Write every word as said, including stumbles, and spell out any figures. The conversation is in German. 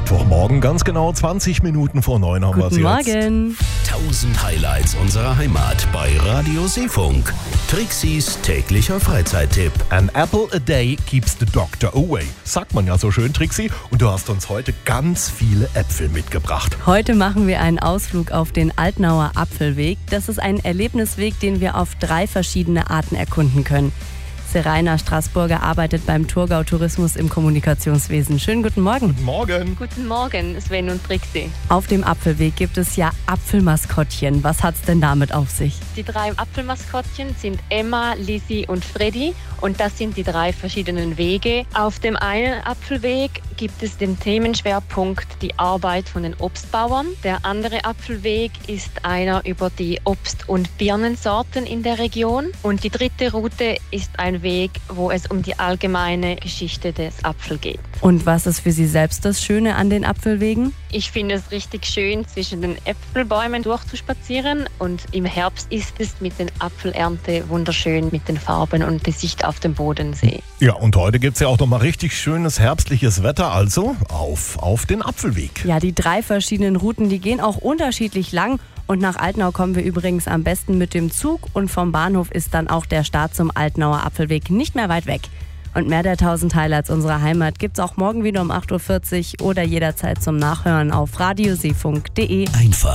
Mittwochmorgen, ganz genau zwanzig Minuten vor neun haben wir Guten es jetzt. Morgen. tausend Highlights unserer Heimat bei Radio Seefunk. Trixis täglicher Freizeittipp. An apple a day keeps the doctor away. Sagt man ja so schön, Trixi. Und du hast uns heute ganz viele Äpfel mitgebracht. Heute machen wir einen Ausflug auf den Altnauer Apfelweg. Das ist ein Erlebnisweg, den wir auf drei verschiedene Arten erkunden können. Seraina Straßburger arbeitet beim Thurgau Tourismus im Kommunikationswesen. Schönen guten Morgen. Guten Morgen. Guten Morgen, Sven und Trixi. Auf dem Apfelweg gibt es ja Apfelmaskottchen. Was hat's denn damit auf sich? Die drei Apfelmaskottchen sind Emma, Lizzie und Freddy und das sind die drei verschiedenen Wege. Auf dem einen Apfelweg gibt es den Themenschwerpunkt die Arbeit von den Obstbauern. Der andere Apfelweg ist einer über die Obst- und Birnensorten in der Region. Und die dritte Route ist ein Weg, wo es um die allgemeine Geschichte des Apfels geht. Und was ist für Sie selbst das Schöne an den Apfelwegen? Ich finde es richtig schön, zwischen den Äpfelbäumen durchzuspazieren und im Herbst ist es mit den Apfelernte wunderschön mit den Farben und der Sicht auf den Bodensee. Ja, und heute gibt es ja auch noch mal richtig schönes herbstliches Wetter, also auf, auf den Apfelweg. Ja, die drei verschiedenen Routen, die gehen auch unterschiedlich lang. Und nach Altnau kommen wir übrigens am besten mit dem Zug und vom Bahnhof ist dann auch der Start zum Altnauer Apfelweg nicht mehr weit weg. Und mehr der tausend Highlights unserer Heimat gibt's auch morgen wieder um acht Uhr vierzig oder jederzeit zum Nachhören auf radioseefunk punkt de. Einfach